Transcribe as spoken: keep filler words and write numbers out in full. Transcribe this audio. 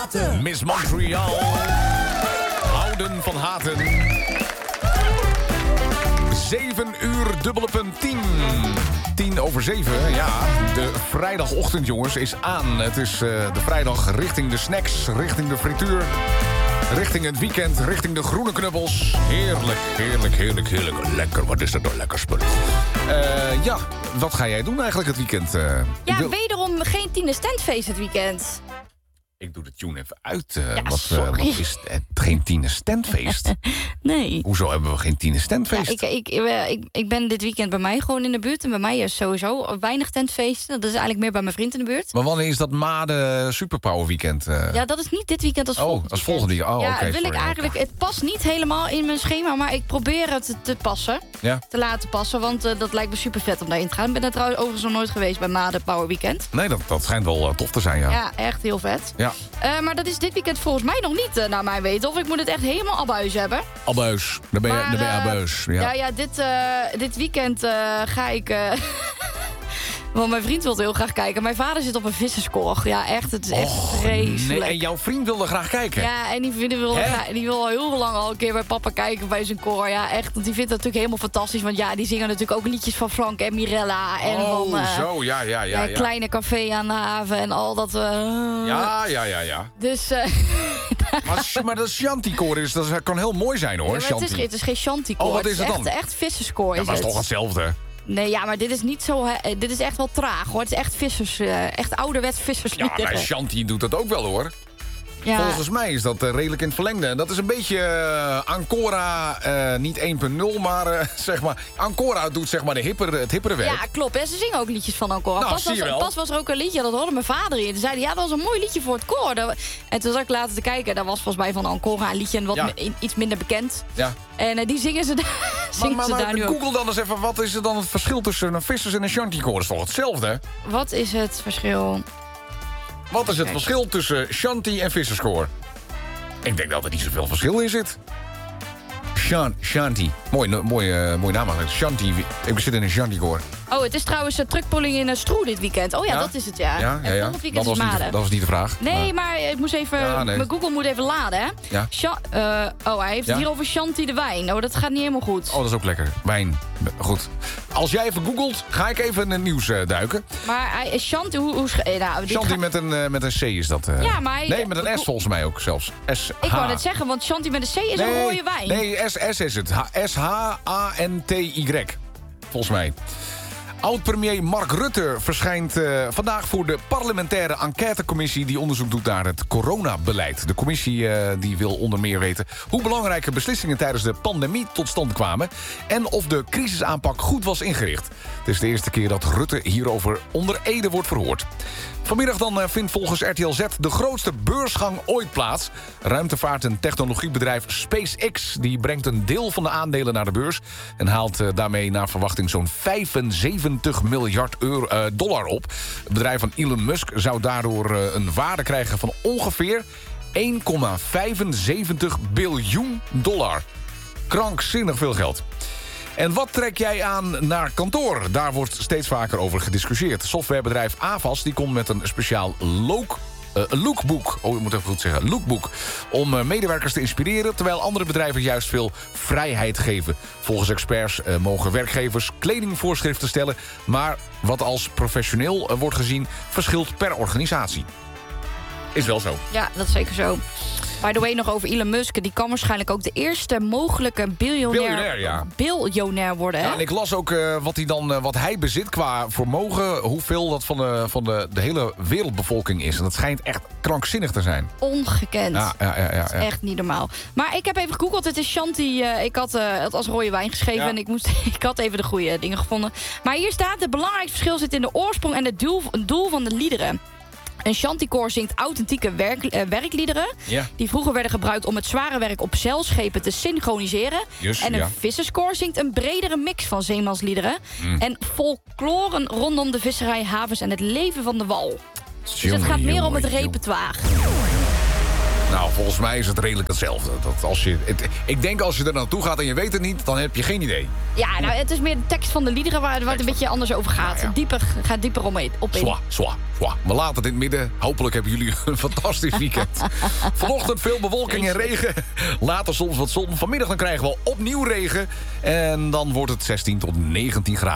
Miss Montreal. Houden van Haten. Zeven uur dubbele punt tien. Tien over zeven, ja. De vrijdagochtend, jongens, is aan. Het is uh, de vrijdag richting de snacks, richting de frituur. Richting het weekend, richting de groene knubbels. Heerlijk, heerlijk, heerlijk, heerlijk. Lekker, wat is dat nou lekker spul. Uh, ja, wat ga jij doen eigenlijk het weekend? Uh, ja, wil... wederom geen Tine Stentfeest het weekend. Ik doe de tune even uit. Uh, ja, wat, uh, wat is het? Geen Tine Stentfeest? Nee. Hoezo hebben we geen Tine Stentfeest? Ja, ik, ik, ik, ik ben dit weekend bij mij gewoon in de buurt. En bij mij is sowieso weinig tentfeesten. Dat is eigenlijk meer bij mijn vriend in de buurt. Maar wanneer is dat Made Superpower weekend? Uh... Ja, dat is niet dit weekend als oh, volgende als volgende weekend. Oh, ja, okay, wil sorry. ik eigenlijk. Het past niet helemaal in mijn schema, maar ik probeer het te passen. Ja. Te laten passen, want uh, dat lijkt me super vet om daarin te gaan. Ik ben daar trouwens overigens nog nooit geweest bij Made Power Weekend. Nee, dat, dat schijnt wel uh, tof te zijn, ja. Ja, echt heel vet. Ja. Uh, maar dat is dit weekend volgens mij nog niet, uh, naar mijn weten. Of ik moet het echt helemaal abuis hebben. Abuis. Dan ben je, maar, dan ben je uh, abuis. Ja, ja, ja dit, uh, dit weekend uh, ga ik... Uh, Want mijn vriend wil heel graag kijken. Mijn vader zit op een visserskoor. Ja, echt, het is echt Och, vreselijk. Nee, en jouw vriend wilde graag kijken? Ja, en die, vrienden wil, die wil al heel lang al een keer bij papa kijken bij zijn koor. Ja, echt, want die vindt dat natuurlijk helemaal fantastisch. Want ja, die zingen natuurlijk ook liedjes van Frank en Mirella. En oh, van, uh, zo, ja, ja, ja. ja. Kleine café aan de haven en al dat. Uh, ja, ja, ja, ja. Dus... Uh, maar, maar dat Shanty-koor is, dat kan heel mooi zijn, hoor. Ja, het, is, het is geen Shanty-koor. Oh, wat is het, het dan? Echt, echt visserskoor ja, is maar het het. is toch hetzelfde? Nee, ja, maar dit is niet zo... He, dit is echt wel traag, hoor. Het is echt vissers... Uh, echt ouderwets vissersliederen. Ja, maar Shanty doet dat ook wel, hoor. Ja. Volgens mij is dat uh, redelijk in het verlengde. Dat is een beetje uh, Ancora, uh, niet één punt nul, maar uh, zeg maar... Ancora doet zeg maar de hippere, het hippere werk. Ja, klopt. En ze zingen ook liedjes van Ancora. Nou, pas, was, pas was er ook een liedje, dat hoorde mijn vader in. Toen zei hij, ja, dat was een mooi liedje voor het koor. En toen zat ik later te kijken, dat was volgens mij van Ancora een liedje... wat ja. me, iets minder bekend. Ja. En uh, die zingen ze, zingen maar, maar, ze daar nu Google ook. dan eens even, wat is er dan het verschil tussen een vissers- en een Shanty-koor? Dat is toch hetzelfde? Wat is het verschil? Wat is het Kijk. verschil tussen Shanty en visserskoor? Ik denk dat er niet zoveel verschil in zit. Shan, Shanty. Mooi, mooi, uh, mooi naam eigenlijk. Shanty. Ik zit in een Shanty-koor. Oh, het is trouwens uh, truckpolling in uh, Stroe dit weekend. Oh ja, ja, dat is het, ja. Ja, ja, ja. En Dat, was niet, dat was niet de vraag. Nee, maar, maar ik moest even... Ja, nee. Mijn Google moet even laden, hè. Ja. Sha uh, oh, hij heeft ja? het hier over Shanty de wijn. Oh, dat gaat niet helemaal goed. Oh, dat is ook lekker. Wijn. Goed. Als jij even googelt, ga ik even in het nieuws uh, duiken. Maar hij, Shanty, hoe... hoe nou, Shanty met een, uh, met een C is dat. Uh, ja, maar hij, nee, met een S volgens mij ook zelfs. S H. Ik wou net zeggen, want Shanty met een C is nee, een rode wijn. Nee, S S is het. S H A N T Y. Volgens mij. Oud-premier Mark Rutte verschijnt uh, vandaag voor de parlementaire enquêtecommissie... die onderzoek doet naar het coronabeleid. De commissie uh, die wil onder meer weten hoe belangrijke beslissingen... tijdens de pandemie tot stand kwamen... en of de crisisaanpak goed was ingericht. Het is de eerste keer dat Rutte hierover onder ede wordt verhoord. Vanmiddag dan uh, vindt volgens R T L Z de grootste beursgang ooit plaats. Ruimtevaart- en technologiebedrijf SpaceX... die brengt een deel van de aandelen naar de beurs... en haalt uh, daarmee naar verwachting zo'n vijfenzeventig miljard euro, uh, dollar op. Het bedrijf van Elon Musk zou daardoor uh, een waarde krijgen van ongeveer... één komma vijfenzeventig biljoen dollar. Krankzinnig veel geld. En wat trek jij aan naar kantoor? Daar wordt steeds vaker over gediscussieerd. Softwarebedrijf Avas die komt met een speciaal look, uh, lookbook. Oh, ik moet even goed zeggen. Lookbook. Om uh, medewerkers te inspireren... terwijl andere bedrijven juist veel vrijheid geven. Volgens experts uh, mogen werkgevers kledingvoorschriften stellen... maar wat als professioneel uh, wordt gezien... verschilt per organisatie. Is wel zo. Ja, dat is zeker zo. By the way, nog over Elon Musk. Die kan waarschijnlijk ook de eerste mogelijke biljonair, biljonair, ja. biljonair worden. Hè? Ja, en ik las ook uh, wat, hij dan, uh, wat hij bezit qua vermogen... hoeveel dat van, de, van de, de hele wereldbevolking is. En dat schijnt echt krankzinnig te zijn. Ongekend. Ja, ja, ja, ja, ja. Echt niet normaal. Maar ik heb even gegoogeld. Het is Shanty. Uh, ik had uh, het als rode wijn geschreven. Ja. En ik, moest, ik had even de goede dingen gevonden. Maar hier staat: het belangrijkste verschil zit in de oorsprong... en het doel, het doel van de liederen. Een Shantykoor zingt authentieke werk, uh, werkliederen... Ja. die vroeger werden gebruikt om het zware werk op zeilschepen te synchroniseren. Just, en een ja. visserskoor zingt een bredere mix van zeemansliederen... Mm. en folkloren rondom de visserij, havens en het leven van de wal. Dus het gaat meer om het repertoire. Nou, volgens mij is het redelijk hetzelfde. Dat als je, het, ik denk als je er naartoe gaat en je weet het niet, dan heb je geen idee. Ja, nou, het is meer de tekst van de liederen waar, waar het een beetje anders over gaat. Ja, ja. Dieper, gaat dieper om op in. Zwa, zwa, zwa. We laten het in het midden. Hopelijk hebben jullie een fantastisch weekend. Vanochtend veel bewolking en regen. Later soms wat zon. Vanmiddag dan krijgen we opnieuw regen. En dan wordt het zestien tot negentien graden.